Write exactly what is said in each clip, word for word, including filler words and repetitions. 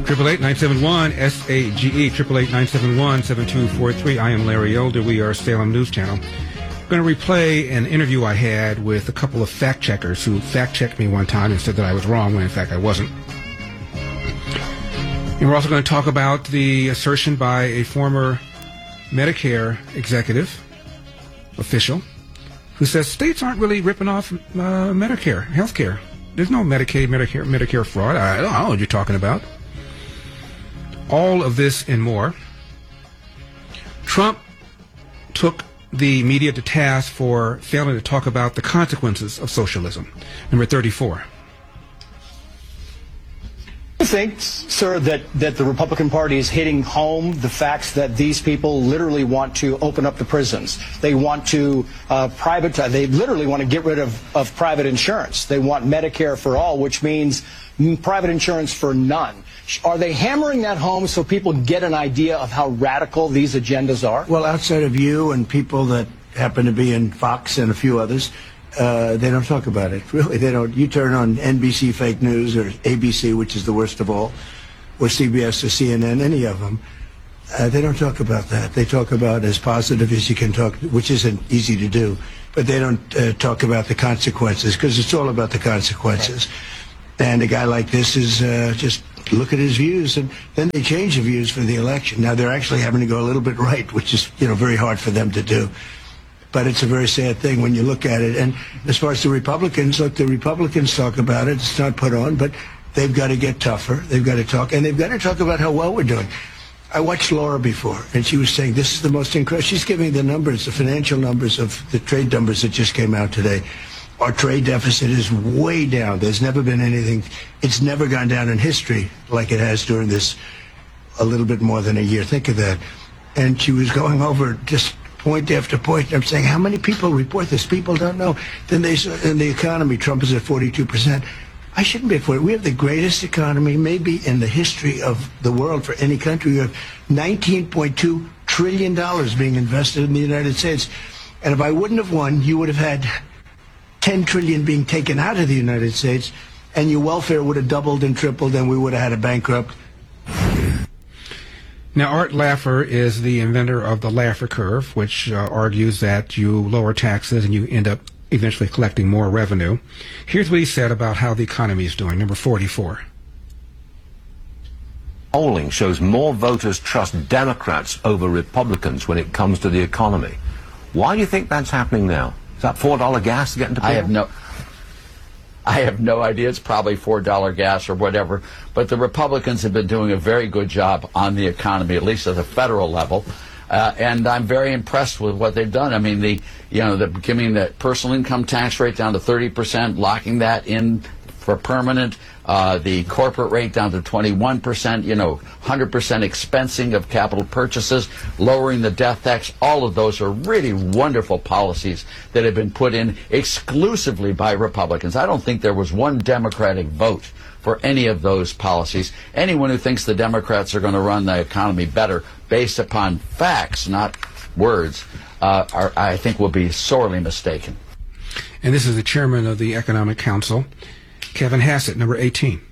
Triple eight nine seven one S A G E. Triple eight nine seven one seven two four three. I am Larry Elder. We are Salem News Channel. I'm going to replay an interview I had with a couple of fact checkers who fact checked me one time and said that I was wrong when in fact I wasn't. And we're also going to talk about the assertion by a former Medicare executive official who says states aren't really ripping off uh, Medicare, health care. There's no Medicaid, Medicare, Medicare fraud. I don't know what you're talking about. All of this and more. Trump took the media to task for failing to talk about the consequences of socialism. Number thirty-four. Do you think, sir, that, that the Republican Party is hitting home the facts that these people literally want to open up the prisons? They want to uh, privatize. They literally want to get rid of, of private insurance. They want Medicare for all, which means private insurance for none. Are they hammering that home so people get an idea of how radical these agendas are? Well, outside of you and people that happen to be in Fox and a few others, uh, they don't talk about it. Really, they don't. You turn on N B C fake news or A B C, which is the worst of all, or C B S or C N N, any of them. Uh, they don't talk about that. They talk about as positive as you can talk, which isn't easy to do. But they don't uh, talk about the consequences, because it's all about the consequences. Right. And a guy like this is uh, just look at his views, and then they change the views for the election. Now they're actually having to go a little bit right, which is, you know, very hard for them to do. But it's a very sad thing when you look at it. And as far as the Republicans, look, the Republicans talk about it. It's not put on, but they've got to get tougher. They've got to talk, and they've got to talk about how well we're doing. I watched Laura before, and she was saying this is the most incredible. She's giving the numbers, the financial numbers of the trade numbers that just came out today. Our trade deficit is way down. There's never been anything. It's never gone down in history like it has during this a little bit more than a year. Think of that. And she was going over just point after point. I'm saying, how many people report this? People don't know. Then they saw in the economy, Trump is at forty-two percent. I shouldn't be at forty. We have the greatest economy maybe in the history of the world for any country. We have nineteen point two trillion dollars being invested in the United States. And if I wouldn't have won, you would have had ten trillion dollars being taken out of the United States, and your welfare would have doubled and tripled, and we would have had a bankrupt. Now, Art Laffer is the inventor of the Laffer curve, which uh, argues that you lower taxes and you end up eventually collecting more revenue. Here's what he said about how the economy is doing. Number forty-four. Polling shows more voters trust Democrats over Republicans when it comes to the economy. Why do you think that's happening now? Is that four dollar gas getting to people? I have no... I have no idea. It's probably four dollar gas or whatever. But the Republicans have been doing a very good job on the economy, at least at the federal level. Uh, and I'm very impressed with what they've done. I mean, the you know, the giving the personal income tax rate down to thirty percent, locking that in for permanent, uh, the corporate rate down to twenty-one percent, you know, one hundred percent expensing of capital purchases, lowering the death tax. All of those are really wonderful policies that have been put in exclusively by Republicans. I don't think there was one Democratic vote for any of those policies. Anyone who thinks the Democrats are going to run the economy better based upon facts, not words, uh, are, I think will be sorely mistaken. And this is the chairman of the Economic Council, Kevin Hassett, number eighteen.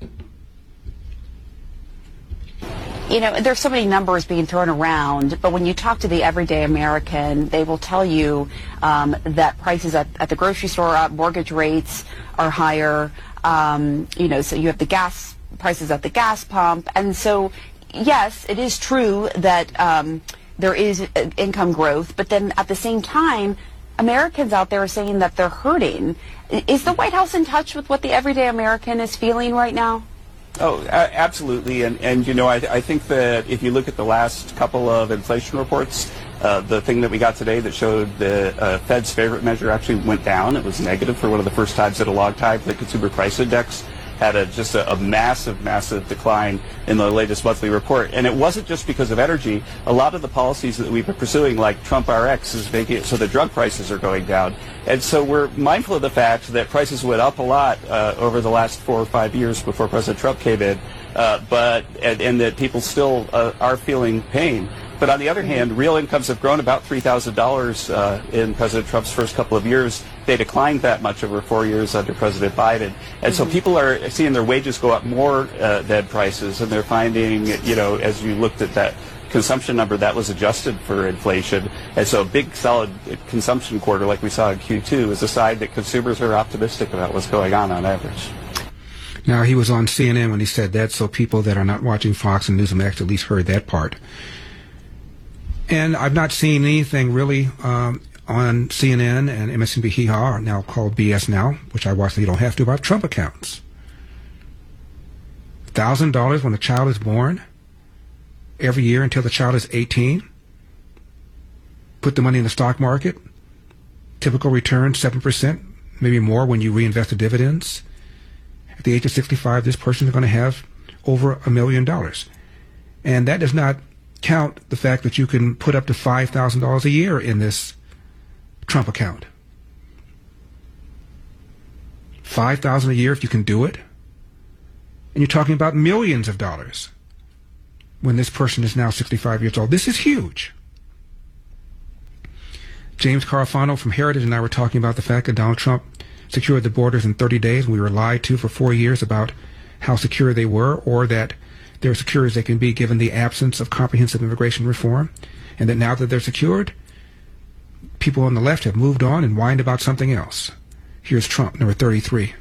You know, there's so many numbers being thrown around, but when you talk to the everyday American, they will tell you um, that prices at, at the grocery store are up, mortgage rates are higher, um, you know, so you have the gas prices at the gas pump. And so, yes, it is true that um, there is income growth, but then at the same time, Americans out there are saying that they're hurting. Is the White House in touch with what the everyday American is feeling right now? Oh, absolutely. And, and you know, I, I think that if you look at the last couple of inflation reports, uh, the thing that we got today that showed the uh, Fed's favorite measure actually went down. It was negative for one of the first times in a long time. The Consumer Price Index had a, just a, a massive, massive decline in the latest monthly report. And it wasn't just because of energy. A lot of the policies that we've been pursuing, like Trump R X, is making it so the drug prices are going down. And so we're mindful of the fact that prices went up a lot uh, over the last four or five years before President Trump came in, uh, but and, and that people still uh, are feeling pain. But on the other hand, real incomes have grown about three thousand dollars uh, in President Trump's first couple of years, they declined that much over four years under President Biden. And so people are seeing their wages go up more uh, than prices, and they're finding, you know, as you looked at that consumption number, that was adjusted for inflation. And so a big, solid consumption quarter like we saw in Q two is a sign that consumers are optimistic about what's going on on average. Now, he was on C N N when he said that, so people that are not watching Fox and Newsmax at least heard that part. And I've not seen anything really um, on C N N and M S N B C, Hee-Haw, now called B S Now, which I watch so you don't have to, about Trump accounts. one thousand dollars when a child is born every year until the child is eighteen. Put the money in the stock market. Typical return, seven percent, maybe more when you reinvest the dividends. At the age of sixty-five, this person is going to have over a million dollars. And that does not count the fact that you can put up to five thousand dollars a year in this Trump account. five thousand dollars a year if you can do it. And you're talking about millions of dollars when this person is now sixty-five years old. This is huge. James Carafano from Heritage and I were talking about the fact that Donald Trump secured the borders in thirty days. We were lied to for four years about how secure they were, or that they're secure as they can be given the absence of comprehensive immigration reform, and that now that they're secured, people on the left have moved on and whined about something else. Here's Trump, number thirty-three.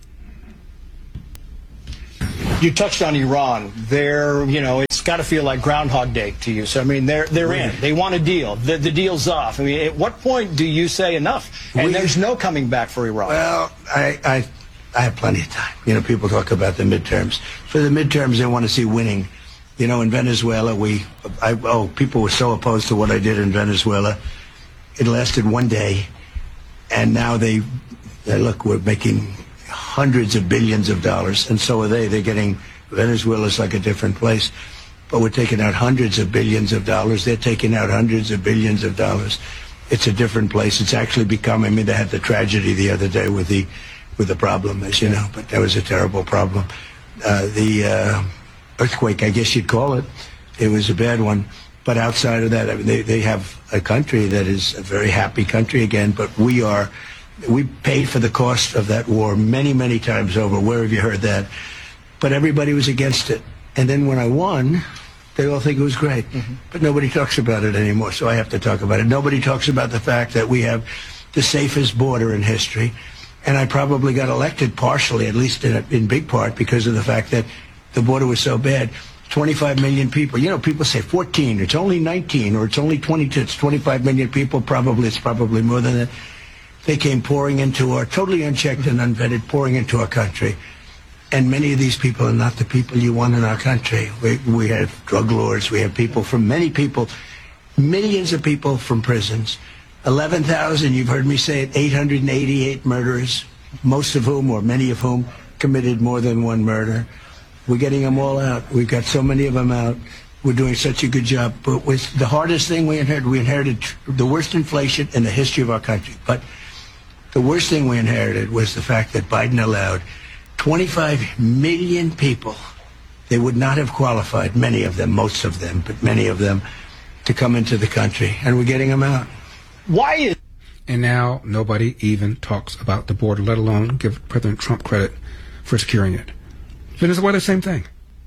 You touched on Iran. They're, you know, it's got to feel like Groundhog Day to you. So, I mean, they're they're in. They want a deal. The, the deal's off. I mean, at what point do you say enough? And we, there's no coming back for Iran. Well, I, I, I have plenty of time. You know, people talk about the midterms. For the midterms, they want to see winning. You know, in Venezuela, we, I, oh, people were so opposed to what I did in Venezuela. It lasted one day, and now they, they look, we're making hundreds of billions of dollars, and so are they. They're getting, Venezuela's like a different place, but we're taking out hundreds of billions of dollars. They're taking out hundreds of billions of dollars. It's a different place. It's actually become, I mean, they had the tragedy the other day with the, with the problem, as you know, but that was a terrible problem. Uh, the uh, earthquake, I guess you'd call it, it was a bad one. But outside of that, I mean, they, they have a country that is a very happy country again, but we are, we paid for the cost of that war many, many times over. Where have you heard that? But everybody was against it. And then when I won, they all think it was great. Mm-hmm. But nobody talks about it anymore, so I have to talk about it. Nobody talks about the fact that we have the safest border in history. And I probably got elected partially, at least in, a, in big part, because of the fact that the border was so bad. twenty-five million people. You know, people say fourteen, it's only nineteen, or it's only twenty-two, it's twenty-five million people. Probably, it's probably more than that. They came pouring into our, totally unchecked and unvetted, pouring into our country. And many of these people are not the people you want in our country. We, we have drug lords. We have people from many people, millions of people from prisons. eleven thousand, you've heard me say it, eight hundred eighty-eight murderers, most of whom, or many of whom, committed more than one murder. We're getting them all out. We've got so many of them out. We're doing such a good job. But with the hardest thing we inherited, we inherited the worst inflation in the history of our country. But the worst thing we inherited was the fact that Biden allowed twenty-five million people, they would not have qualified, many of them, most of them, but many of them, to come into the country. And we're getting them out. Why is... And now nobody even talks about the border, let alone give President Trump credit for securing it. Venezuela, same thing.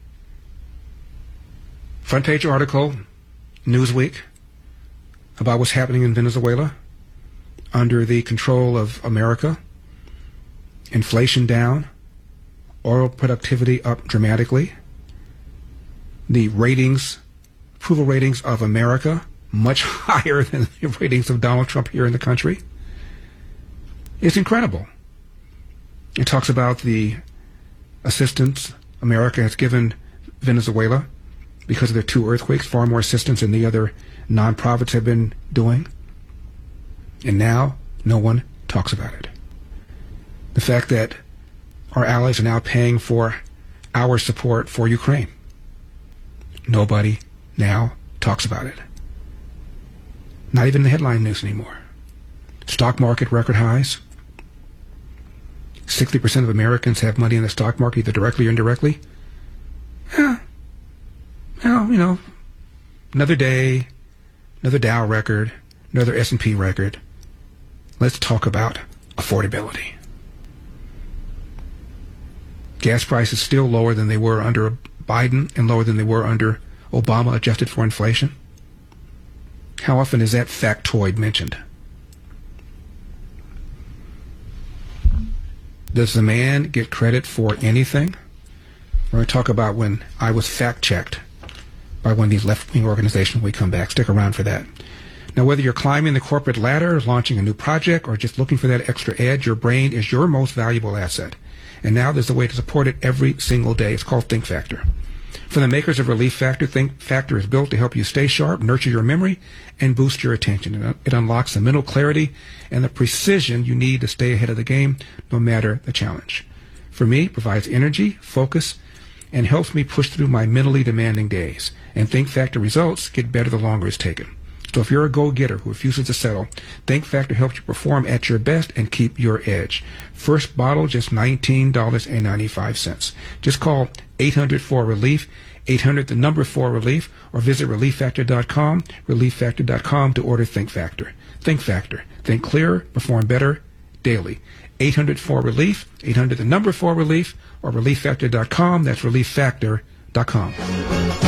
Front page article, Newsweek, about what's happening in Venezuela under the control of America. Inflation down, oil productivity up dramatically. The ratings, approval ratings of America, much higher than the ratings of Donald Trump here in the country. It's incredible. It talks about the assistance America has given Venezuela because of their two earthquakes, far more assistance than the other nonprofits have been doing. And now, no one talks about it. The fact that our allies are now paying for our support for Ukraine. Nobody now talks about it. Not even the headline news anymore. Stock market record highs. sixty percent of Americans have money in the stock market, either directly or indirectly. Yeah. Well, you know, another day, another Dow record, another S and P record. Let's talk about affordability. Gas prices still lower than they were under Biden and lower than they were under Obama, adjusted for inflation. How often is that factoid mentioned? Does the man get credit for anything? We're going to talk about when I was fact-checked by one of these left-wing organizations when we come back. Stick around for that. Now, whether you're climbing the corporate ladder, launching a new project, or just looking for that extra edge, your brain is your most valuable asset. And now there's a way to support it every single day. It's called Think Factor. From the makers of Relief Factor, Think Factor is built to help you stay sharp, nurture your memory, and boost your attention. It unlocks the mental clarity and the precision you need to stay ahead of the game, no matter the challenge. For me, it provides energy, focus, and helps me push through my mentally demanding days. And Think Factor results get better the longer it's taken. So if you're a go-getter who refuses to settle, Think Factor helps you perform at your best and keep your edge. First bottle, just nineteen dollars and ninety-five cents. Just call eight hundred four relief, eight hundred the number four relief, or visit relief factor dot com, relief factor dot com to order Think Factor. Think Factor. Think clearer, perform better daily. eight hundred four relief, eight hundred the number four relief, or relief factor dot com. That's relief factor dot com.